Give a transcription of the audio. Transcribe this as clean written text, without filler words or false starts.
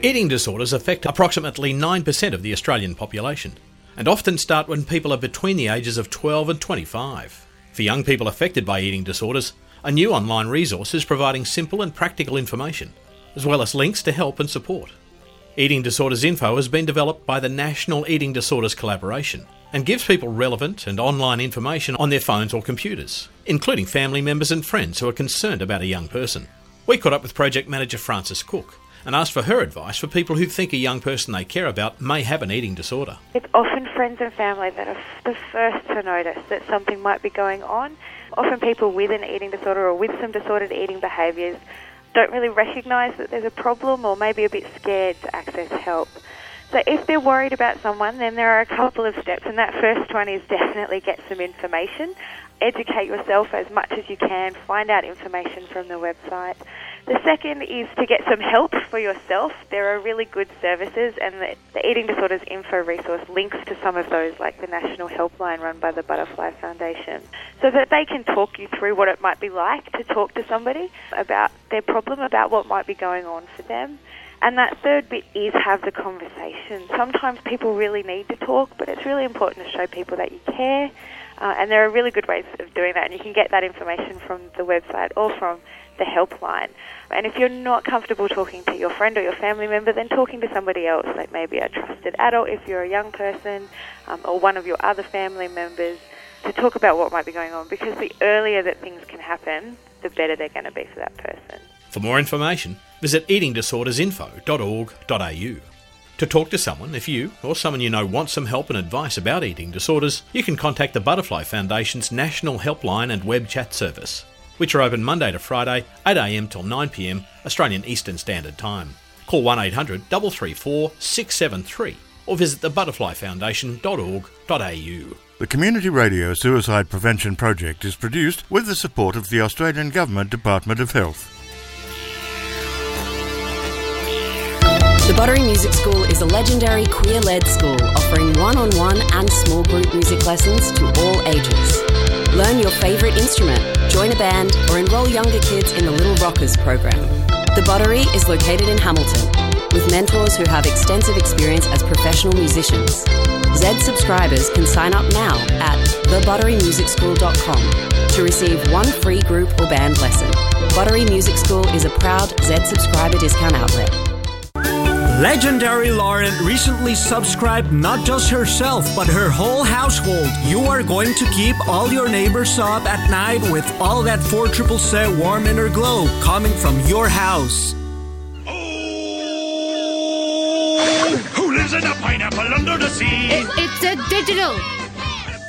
Eating disorders affect approximately 9% of the Australian population and often start when people are between the ages of 12 and 25. For young people affected by eating disorders, a new online resource is providing simple and practical information, as well as links to help and support. Eating Disorders Info has been developed by the National Eating Disorders Collaboration and gives people relevant and online information on their phones or computers, including family members and friends who are concerned about a young person. We caught up with project manager Frances Cook and asked for her advice for people who think a young person they care about may have an eating disorder. It's often friends and family that are the first to notice that something might be going on. Often people with an eating disorder or with some disordered eating behaviours don't really recognise that there's a problem or maybe a bit scared to access help. So if they're worried about someone, then there are a couple of steps, and that first one is definitely get some information. Educate yourself as much as you can, find out information from the website. The second is to get some help for yourself. There are really good services, and the Eating Disorders Info resource links to some of those, like the National Helpline run by the Butterfly Foundation, so that they can talk you through what it might be like to talk to somebody about their problem, about what might be going on for them. And that third bit is have the conversation. Sometimes people really need to talk, but it's really important to show people that you care. And there are really good ways of doing that, and you can get that information from the website or from the helpline. And if you're not comfortable talking to your friend or your family member, then talking to somebody else, like maybe a trusted adult if you're a young person, or one of your other family members, to talk about what might be going on, because the earlier that things can happen, the better they're going to be for that person. For more information, visit eatingdisordersinfo.org.au. To talk to someone, if you or someone you know wants some help and advice about eating disorders, you can contact the Butterfly Foundation's National Helpline and web chat service, which are open Monday to Friday, 8am till 9pm, Australian Eastern Standard Time. Call 1800 334 673 or visit thebutterflyfoundation.org.au. The Community Radio Suicide Prevention Project is produced with the support of the Australian Government Department of Health. The Buttery Music School is a legendary queer-led school offering one-on-one and small group music lessons to all ages. Learn your favourite instrument, join a band, or enrol younger kids in the Little Rockers program. The Buttery is located in Hamilton, with mentors who have extensive experience as professional musicians. Z subscribers can sign up now at thebutterymusicschool.com to receive one free group or band lesson. Buttery Music School is a proud Z subscriber discount outlet. Legendary Lauren recently subscribed not just herself, but her whole household. You are going to keep all your neighbors up at night with all that 4CCC warm inner glow coming from your house. Oh, who lives in a pineapple under the sea? It's a digital.